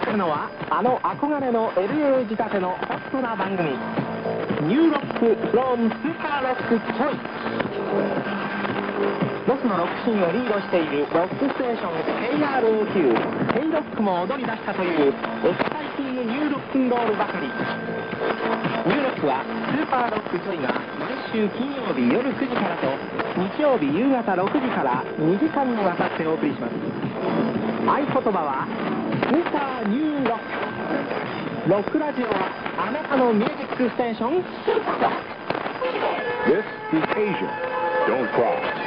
るのはあの憧れの LA 仕立てのホットな番組ニューロックフロムスーパーロックチョイス。ロスのロックシーンをリードしているロックステーション KROQ ヘイロックも踊り出したというエキサイティングニューロックンロールばかり。ニューロックはスーパーロックチョイが毎週金曜日夜9時からと日曜日夕方6時から2時間にわたってお送りします。合言葉はスーパーニューロック。ロックラジオはあなたのミュージックステーション。 This is Asia. Don't cry.